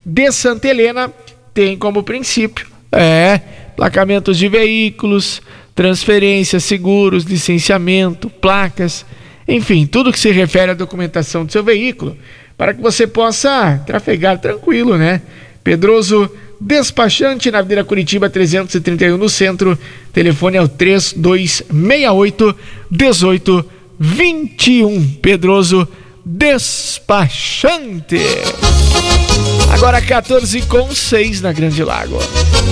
de Santa Helena tem como princípio placamentos de veículos, transferências, seguros, licenciamento, placas, enfim, tudo que se refere à documentação do seu veículo, para que você possa trafegar tranquilo, né? Pedroso Despachante, na Avenida Curitiba 331, no centro. Telefone é o 3268-1821. Pedroso Despachante. Agora 14:06 na Grande Lago.